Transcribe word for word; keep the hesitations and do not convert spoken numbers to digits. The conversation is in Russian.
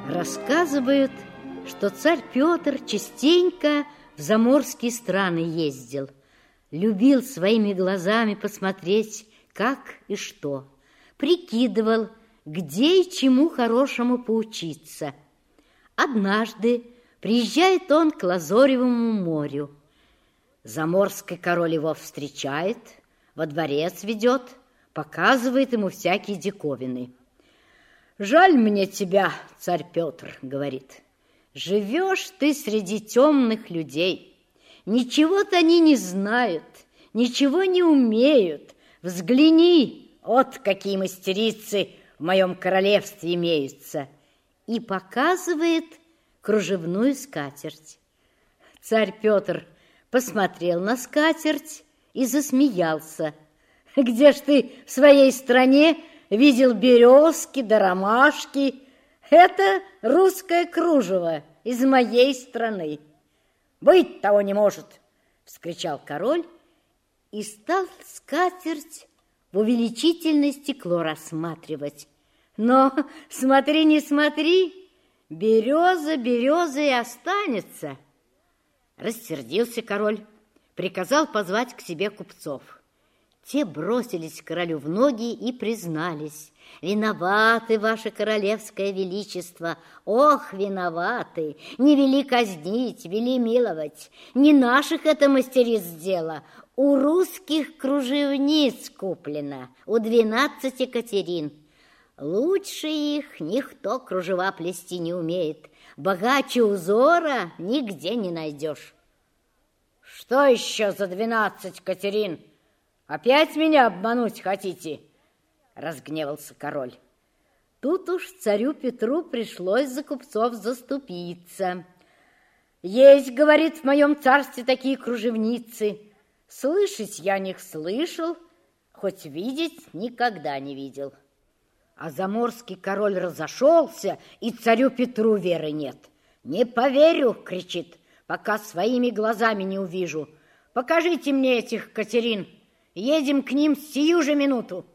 Рассказывают, что царь Петр частенько в заморские страны ездил, любил своими глазами посмотреть, как и что, прикидывал, где и чему хорошему поучиться. Однажды приезжает он к Лазоревому морю. Заморский король его встречает, во дворец ведет, показывает ему всякие диковины. «Жаль мне тебя, царь Петр, — говорит, — живешь ты среди темных людей. Ничего-то они не знают, ничего не умеют. Взгляни, вот какие мастерицы в моем королевстве имеются!» И показывает кружевную скатерть. Царь Петр посмотрел на скатерть и засмеялся. «Где ж ты в своей стране видел березки да ромашки? Это русское кружево из моей страны». «Быть того не может!» — вскричал король и стал скатерть в увеличительное стекло рассматривать. Но смотри, не смотри, береза березой останется. Рассердился король, приказал позвать к себе купцов. Те бросились к королю в ноги и признались: «Виноваты, ваше королевское величество, ох, виноваты! Не вели казнить, вели миловать. Не наших это мастериц дело, у русских кружевниц куплено, у двенадцати Катерин. Лучше их никто кружева плести не умеет, богаче узора нигде не найдешь». «Что еще за двенадцать Катерин? Опять меня обмануть хотите?» — разгневался король. Тут уж царю Петру пришлось за купцов заступиться. «Есть, — говорит, — в моем царстве такие кружевницы. Слышать я о них слышал, хоть видеть никогда не видел». А заморский король разошелся, и царю Петру веры нет. «Не поверю, — кричит, — пока своими глазами не увижу. Покажите мне этих Катерин, едем к ним сию же минуту».